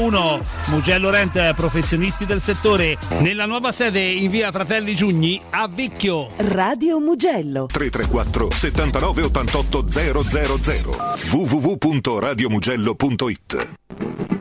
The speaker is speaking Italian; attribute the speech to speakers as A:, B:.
A: 101. Mugello Rent, professionisti del settore. Nella nuova sede in via Fratelli Giugni a Vicchio.
B: Radio Mugello
C: 334 79 88 000 www.radiomugello.it.